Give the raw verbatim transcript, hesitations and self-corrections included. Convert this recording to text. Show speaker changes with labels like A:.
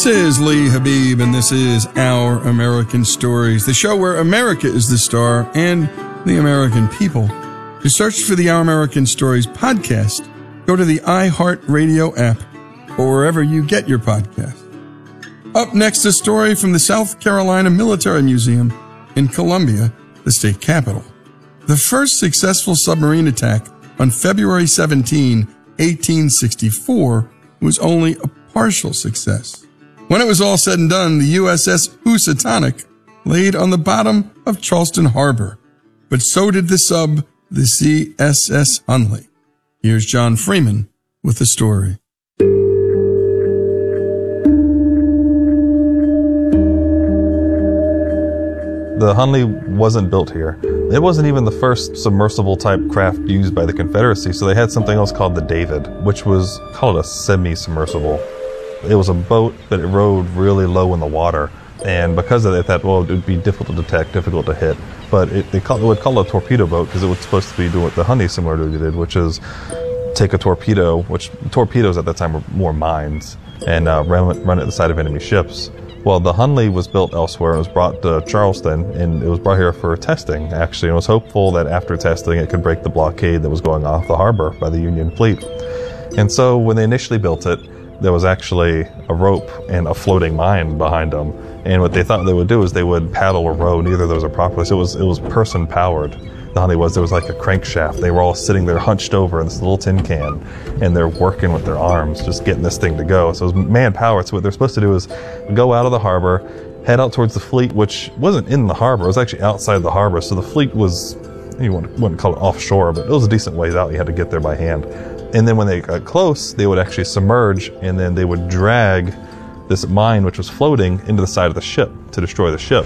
A: This is Lee Habib, and this is Our American Stories, the show where America is the star and the American people. To search for the Our American Stories podcast, go to the iHeartRadio app or wherever you get your podcast. Up next, a story from the South Carolina Military Museum in Columbia, the state capital. The first successful submarine attack on February seventeenth, eighteen sixty-four was only a partial success. When it was all said and done, the U S S Housatonic laid on the bottom of Charleston Harbor, but so did the sub, the C S S Hunley. Here's John Freeman with the story.
B: The Hunley wasn't built here. It wasn't even the first submersible type craft used by the Confederacy, so they had something else called the David, which was called a semi-submersible. It was a boat, but it rode really low in the water, and because of that, they thought, well, it would be difficult to detect, difficult to hit, but it, they, call, they would call it a torpedo boat because it was supposed to be doing what the Hunley similarly did, which is take a torpedo, which torpedoes at that time were more mines, and uh, run, run it at the side of enemy ships. Well, the Hunley was built elsewhere and was brought to Charleston, and it was brought here for testing, actually, and was hopeful that after testing it could break the blockade that was going off the harbor by the Union fleet. And so when they initially built it, there was actually a rope and a floating mine behind them, and what they thought they would do is they would paddle or row. Neither of those are properly, so it was, it was person-powered. The Hunley was, there was like a crankshaft. They were all sitting there hunched over in this little tin can, and they're working with their arms, just getting this thing to go. So it was man-powered. So what they're supposed to do is go out of the harbor, head out towards the fleet, which wasn't in the harbor. It was actually outside the harbor. So the fleet was, you wouldn't, wouldn't call it offshore, but it was a decent ways out. You had to get there by hand. And then when they got close, they would actually submerge, and then they would drag this mine, which was floating, into the side of the ship to destroy the ship.